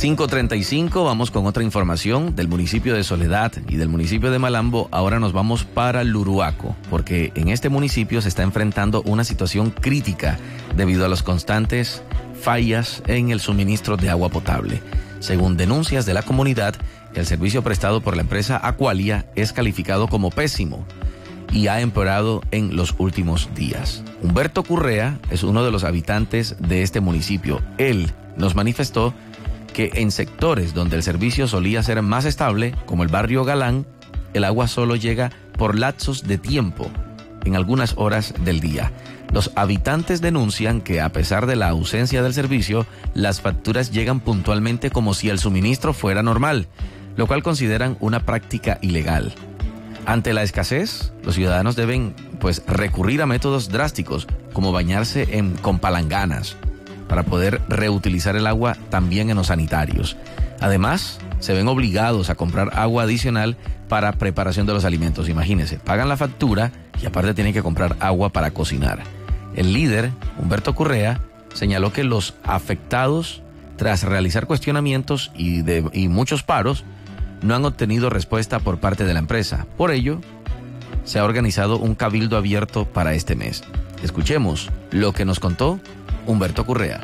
5:35, vamos con otra información del municipio de Soledad y del municipio de Malambo. Ahora nos vamos para Luruaco, porque en este municipio se está enfrentando una situación crítica debido a las constantes fallas en el suministro de agua potable. Según denuncias de la comunidad, el servicio prestado por la empresa Aqualia es calificado como pésimo y ha empeorado en los últimos días. Humberto Currea es uno de los habitantes de este municipio. Él nos manifestó que en sectores donde el servicio solía ser más estable, como el barrio Galán, el agua solo llega por lapsos de tiempo, en algunas horas del día. Los habitantes denuncian que a pesar de la ausencia del servicio, las facturas llegan puntualmente como si el suministro fuera normal, lo cual consideran una práctica ilegal. Ante la escasez, los ciudadanos deben recurrir a métodos drásticos, como bañarse con palanganas, para poder reutilizar el agua también en los sanitarios. Además, se ven obligados a comprar agua adicional para preparación de los alimentos. Imagínense, pagan la factura y aparte tienen que comprar agua para cocinar. El líder, Humberto Currea, señaló que los afectados, tras realizar cuestionamientos y muchos paros, no han obtenido respuesta por parte de la empresa. Por ello, se ha organizado un cabildo abierto para este mes. Escuchemos lo que nos contó Humberto Currea.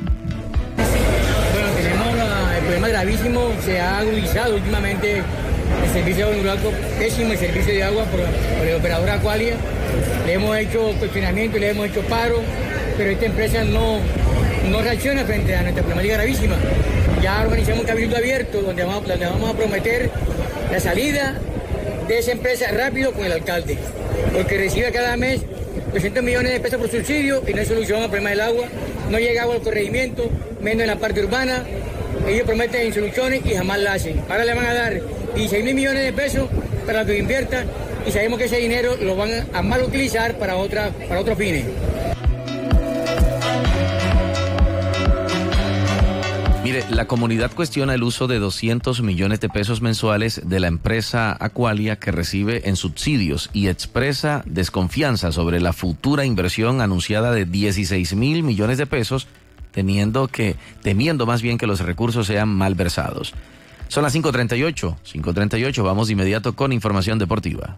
Bueno, tenemos el problema gravísimo, se ha agudizado últimamente el servicio de Luruaco, pésimo el servicio de agua por el operador Aqualia. Le hemos hecho cuestionamiento, le hemos hecho paro, pero esta empresa no reacciona frente a nuestra problemática gravísima. Ya organizamos un cabildo abierto donde vamos a prometer la salida de esa empresa rápido con el alcalde, porque recibe cada mes 200 millones de pesos por subsidio y no hay solución al problema del agua. No llega agua al corregimiento, menos en la parte urbana. Ellos prometen soluciones y jamás la hacen. Ahora le van a dar 16.000 millones de pesos para que inviertan y sabemos que ese dinero lo van a mal utilizar para otros fines. Mire, la comunidad cuestiona el uso de 200 millones de pesos mensuales de la empresa Aqualia que recibe en subsidios y expresa desconfianza sobre la futura inversión anunciada de 16.000 millones de pesos, temiendo más bien que los recursos sean malversados. Son las 5:38, vamos de inmediato con información deportiva.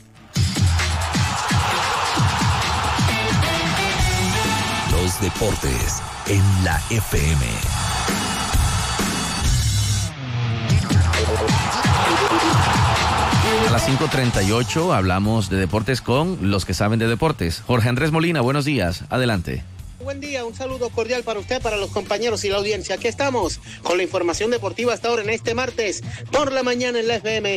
Los deportes en la FM. A las 5:38 hablamos de deportes con los que saben de deportes. Jorge Andrés Molina, buenos días, adelante. Buen día, un saludo cordial para usted, para los compañeros y la audiencia. Aquí estamos con la información deportiva hasta ahora en este martes por la mañana en la FM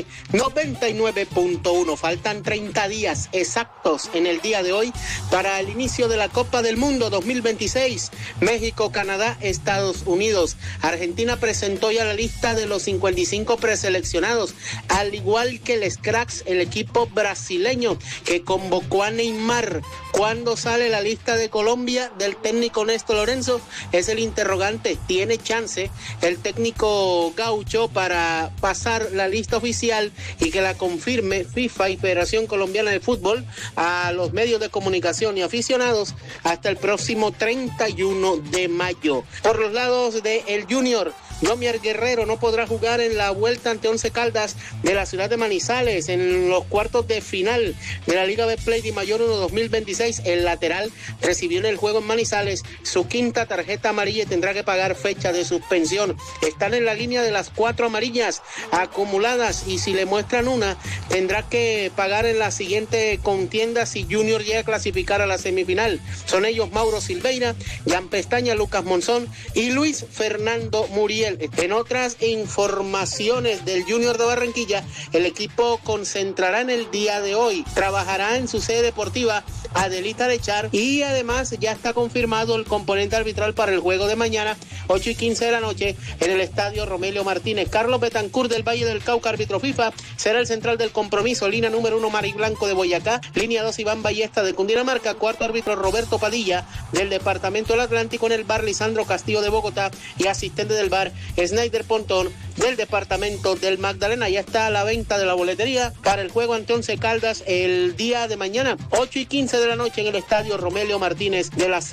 99.1. Faltan 30 días exactos en el día de hoy para el inicio de la Copa del Mundo 2026. México, Canadá, Estados Unidos. Argentina presentó ya la lista de los 55 preseleccionados, al igual que el Cracks, el equipo brasileño que convocó a Neymar. ¿Cuándo sale la lista de Colombia del técnico Néstor Lorenzo? Es el interrogante. ¿Tiene chance el técnico gaucho para pasar la lista oficial y que la confirme FIFA y Federación Colombiana de Fútbol a los medios de comunicación y aficionados hasta el próximo 31 de mayo? Por los lados de el Junior, Yomiar Guerrero no podrá jugar en la vuelta ante Once Caldas de la ciudad de Manizales en los cuartos de final de la Liga Betplay de Mayor 1 2026. El lateral recibió en el juego en Manizales su quinta tarjeta amarilla y tendrá que pagar fecha de suspensión. Están en la línea de las 4 amarillas acumuladas y si le muestran una tendrá que pagar en la siguiente contienda si Junior llega a clasificar a la semifinal. Son ellos Mauro Silveira, Jan Pestaña, Lucas Monzón y Luis Fernando Muriel. En otras informaciones del Junior de Barranquilla, el equipo concentrará en el día de hoy, trabajará en su sede deportiva Adelita Lechar y además ya está confirmado el componente arbitral para el juego de mañana 8:15 de la noche en el estadio Romelio Martínez. Carlos Betancourt del Valle del Cauca, árbitro FIFA, será el central del compromiso. Línea número 1 Mari Blanco de Boyacá, línea 2 Iván Ballesta de Cundinamarca, cuarto árbitro Roberto Padilla del departamento del Atlántico, en el bar Lisandro Castillo de Bogotá y asistente del bar Snyder Pontón del departamento del Magdalena. Ya está a la venta de la boletería para el juego ante Once Caldas el día de mañana, 8:15 de la noche en el estadio Romelio Martínez de la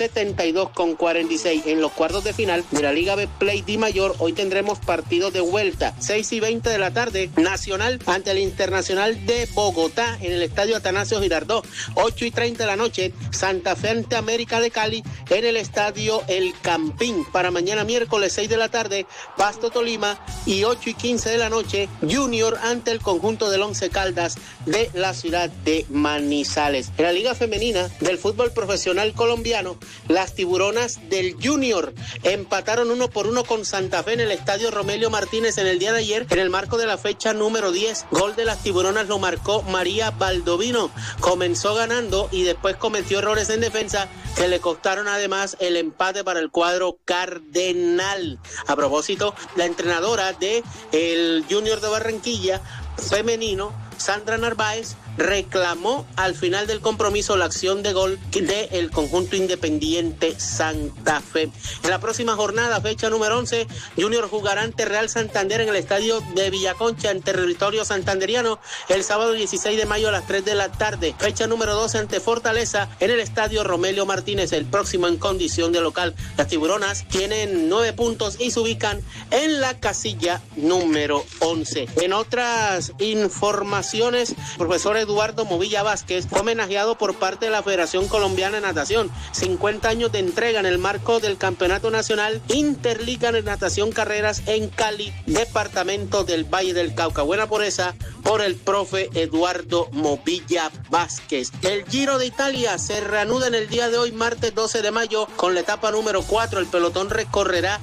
72/46. En los cuartos de final de la Liga B Play Di Mayor, hoy tendremos partidos de vuelta. 6:20 de la tarde, Nacional ante el Internacional de Bogotá en el estadio Atanasio Girardot. 8:30 de la noche, Santa Fe ante América de Cali en el estadio El Campín. Para mañana miércoles 6 de la tarde, Pasto Tolima, y 8:15 de la noche, Junior ante el conjunto del Once Caldas de la ciudad de Manizales. En la Liga Femenina del fútbol profesional colombiano, las Tiburonas del Junior empataron 1-1 con Santa Fe en el estadio Romelio Martínez en el día de ayer, en el marco de la fecha número 10. Gol de las Tiburonas lo marcó María Baldovino. Comenzó ganando y después cometió errores en defensa que le costaron además el empate para el cuadro cardenal. A propósito, la entrenadora de el Junior de Barranquilla femenino, Sandra Narváez, reclamó al final del compromiso la acción de gol del conjunto independiente Santa Fe. En la próxima jornada, fecha número 11, Junior jugará ante Real Santander en el estadio de Villaconcha en territorio santanderiano el sábado 16 de mayo a las 3 de la tarde. Fecha número 12 ante Fortaleza en el estadio Romelio Martínez, el próximo en condición de local. Las Tiburonas tienen 9 puntos y se ubican en la casilla número 11. En otras informaciones, profesor Eduardo Movilla Vázquez fue homenajeado por parte de la Federación Colombiana de Natación. 50 años de entrega en el marco del Campeonato Nacional Interliga de Natación Carreras en Cali, departamento del Valle del Cauca. Buena por esa, por el profe Eduardo Movilla Vázquez. El Giro de Italia se reanuda en el día de hoy, martes 12 de mayo, con la etapa número 4. El pelotón recorrerá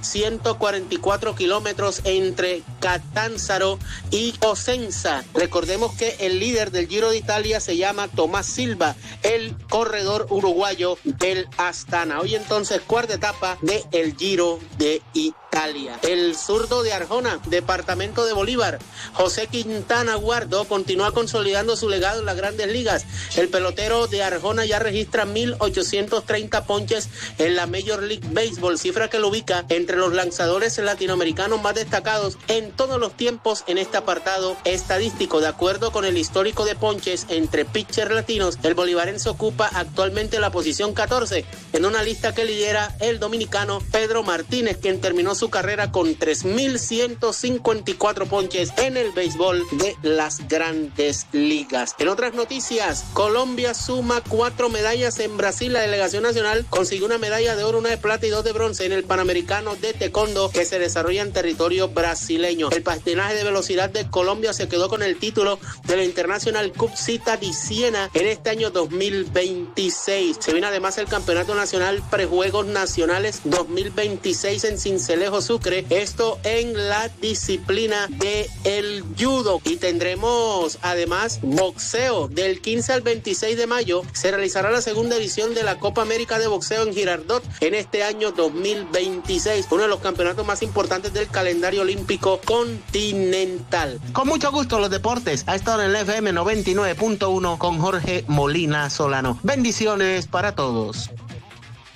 144 kilómetros entre Catanzaro y Cosenza. Recordemos que el líder del Giro de Italia se llama Tomás Silva, el corredor uruguayo del Astana. Hoy entonces cuarta etapa de el Giro de Italia. El zurdo de Arjona, departamento de Bolívar, José Quintana Guardo, continúa consolidando su legado en las grandes ligas. El pelotero de Arjona ya registra 1,830 ponches en la Major League Baseball, cifra que lo ubica entre los lanzadores latinoamericanos más destacados en todos los tiempos en este apartado estadístico. De acuerdo con el histórico de ponches entre pitchers latinos, el bolivarense ocupa actualmente la posición 14 en una lista que lidera el dominicano Pedro Martínez, quien terminó su carrera con 3,154 ponches en el béisbol de las grandes ligas. En otras noticias, Colombia suma 4 medallas en Brasil. La delegación nacional consiguió una medalla de oro, 1 de plata y 2 de bronce en el Panamericano de Taekwondo que se desarrolla en territorio brasileño. El patinaje de velocidad de Colombia se quedó con el título de la International Cup Cita di Siena en este año 2026. Se viene además el Campeonato Nacional Prejuegos Nacionales 2026 en Sincelejo, Sucre, esto en la disciplina de el judo. Y tendremos además boxeo. Del 15 al 26 de mayo se realizará la segunda edición de la Copa América de Boxeo en Girardot en este año 2026, uno de los campeonatos más importantes del calendario olímpico continental. Con mucho gusto los deportes, a esta hora en la FM 99.1 con Jorge Molina Solano. Bendiciones para todos.